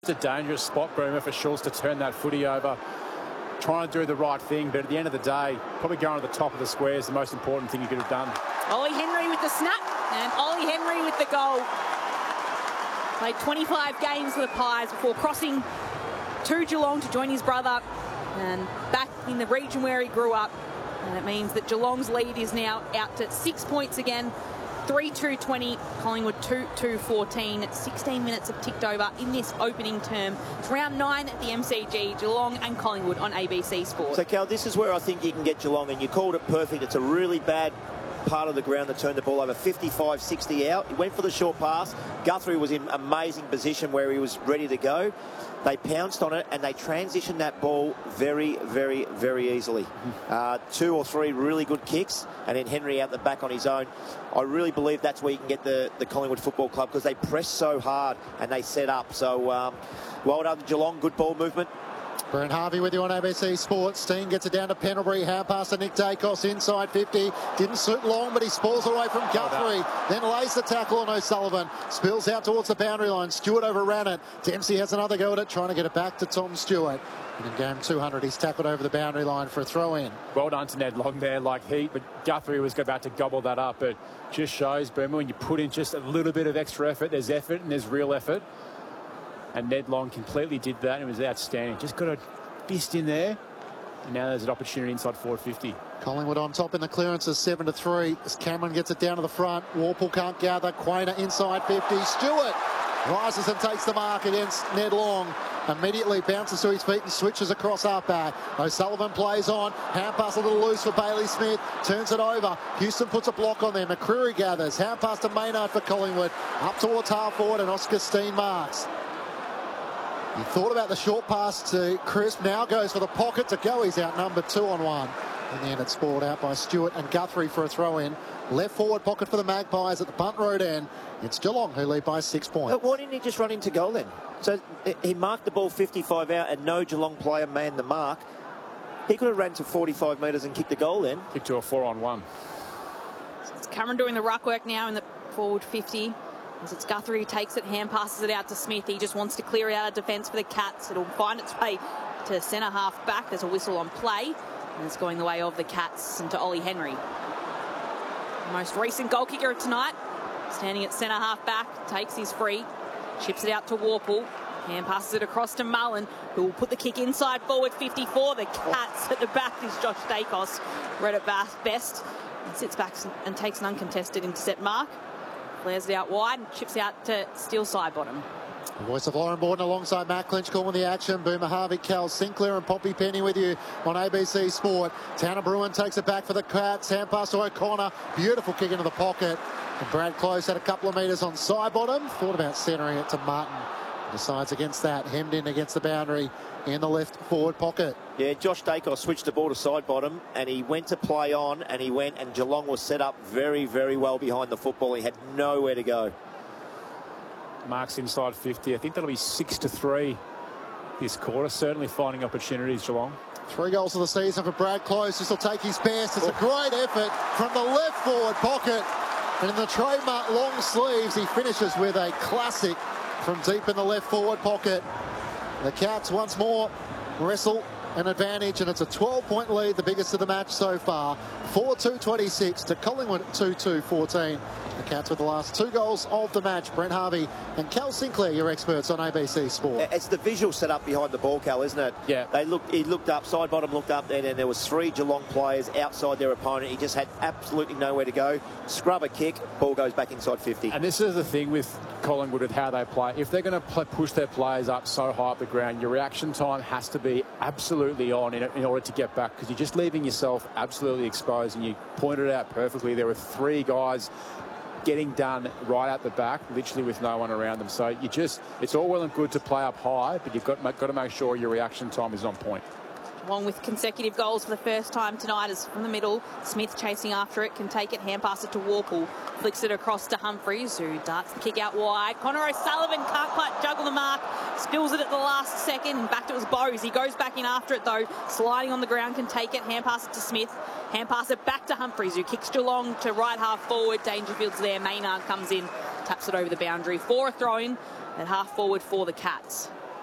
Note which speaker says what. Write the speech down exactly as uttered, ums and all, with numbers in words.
Speaker 1: It's a dangerous spot, Boomer, for Schultz to turn that footy over, trying to do the right thing, but at the end of the day, probably going to the top of the square is the most important thing you could have done.
Speaker 2: Ollie Henry with the snap, and Ollie Henry with the goal. Played twenty-five games for the Pies before crossing to Geelong to join his brother, and back in the region where he grew up. And it means that Geelong's lead is now out to six points again. three two twenty, Collingwood two two fourteen. sixteen minutes have ticked over in this opening term. It's round nine at the M C G, Geelong and Collingwood on A B C Sport.
Speaker 3: So, Cal, this is where I think you can get Geelong, and you called it perfect. It's a really bad part of the ground that turned the ball over, fifty-five sixty out. He went for the short pass. Guthrie was in amazing position where he was ready to go. They pounced on it and they transitioned that ball very, very, very easily. Uh, two or three really good kicks, and then Henry out the back on his own. I really believe that's where you can get the, the Collingwood Football Club, because they press so hard and they set up. So, um, well done, Geelong. Good ball movement.
Speaker 4: Brent Harvey with you on A B C Sports. Steen gets it down to Pendlebury. Hand pass to Nick Dacos inside fifty. Didn't suit long, but he spalls away from Guthrie. Then lays the tackle on O'Sullivan. Spills out towards the boundary line. Stewart overran it. Dempsey has another go at it, trying to get it back to Tom Stewart. And in game two hundred, he's tackled over the boundary line for a throw in.
Speaker 1: Well done to Ned Long there, like he, but Guthrie was about to gobble that up. It just shows, Boomer, when you put in just a little bit of extra effort, there's effort and there's real effort. And Ned Long completely did that and it was outstanding. Just got a fist in there. And now there's an opportunity inside forward fifty.
Speaker 4: Collingwood on top in the clearances, seven to three. As Cameron gets it down to the front. Warple can't gather. Quainer inside fifty. Stewart rises and takes the mark against Ned Long. Immediately bounces to his feet and switches across halfback. O'Sullivan plays on. Hand pass a little loose for Bailey Smith. Turns it over. Houston puts a block on there. McCreary gathers. Hand pass to Maynard for Collingwood. Up towards half forward, and Oscar Steen marks. He thought about the short pass to Crisp. Now goes for the pocket to go. He's outnumbered two on one. In the end, it's balled out by Stewart and Guthrie for a throw in. Left forward pocket for the Magpies at the Punt Road end. It's Geelong who lead by six points.
Speaker 3: But why didn't he just run into goal then? So he marked the ball fifty-five out and no Geelong player manned the mark. He could have ran to forty-five metres and kicked the goal then.
Speaker 1: Kicked to a four on one.
Speaker 2: So it's Cameron doing the ruck work now in the forward fifty. As it's Guthrie who takes it, hand passes it out to Smith. He just wants to clear out a defence for the Cats. It'll find its way to centre half back. There's a whistle on play, and it's going the way of the Cats and to Ollie Henry. The most recent goal kicker of tonight, standing at centre half back, takes his free, chips it out to Warple. Hand passes it across to Mullen, who will put the kick inside forward fifty-four. The Cats at the back is Josh Dacos. Read it best and sits back and takes an uncontested intercept mark. Flares it out wide and chips out to Steele side bottom.
Speaker 4: The voice of Lauren Borden alongside Matt Clinch calling the action. Boomer Harvey, Cal Sinclair and Poppy Penny with you on A B C Sport. Tanner Bruin takes it back for the Cats. Hand pass to O'Connor. Beautiful kick into the pocket. And Brad Close had a couple of metres on side bottom. Thought about centering it to Martin. Decides against that. Hemmed in against the boundary in the left forward pocket.
Speaker 3: Yeah, Josh Dacos switched the ball to side bottom and he went to play on and he went and Geelong was set up very, very well behind the football. He had nowhere to go.
Speaker 1: Marks inside fifty. I think that'll be six to three this quarter. Certainly finding opportunities, Geelong.
Speaker 4: Three goals of the season for Brad Close. This will take his best. It's a great effort from the left forward pocket. And in the trademark long sleeves, he finishes with a classic from deep in the left forward pocket. The Cats once more wrestle an advantage, and it's a twelve point lead, the biggest of the match so far. four two twenty-six to Collingwood two two fourteen. The Cats with the last two goals of the match. Brent Harvey and Cal Sinclair, your experts on A B C Sport.
Speaker 3: It's the visual set up behind the ball, Cal, isn't it?
Speaker 1: Yeah.
Speaker 3: They looked. He looked up, side bottom looked up, and then there was three Geelong players outside their opponent. He just had absolutely nowhere to go. Scrub a kick, ball goes back inside fifty.
Speaker 1: And this is the thing with Collingwood, with how they play. If they're going to push their players up so high up the ground, your reaction time has to be absolutely on in, in order to get back, because you're just leaving yourself absolutely exposed. And you pointed it out perfectly. There were three guys getting done right out the back, literally with no one around them. So you just, it's all well and good to play up high, but you've got, got to make sure your reaction time is on point.
Speaker 2: Along with consecutive goals for the first time tonight is from the middle. Smith chasing after it, can take it, hand pass it to Warple. Flicks it across to Humphries, who darts the kick out wide. Connor O'Sullivan can't quite juggle the mark. Spills it at the last second, and back to his Bowes. He goes back in after it though. Sliding on the ground, can take it, hand pass it to Smith. Hand pass it back to Humphries, who kicks Geelong to right half forward. Dangerfield's there. Maynard comes in, taps it over the boundary for a throw-in at half forward for the Cats.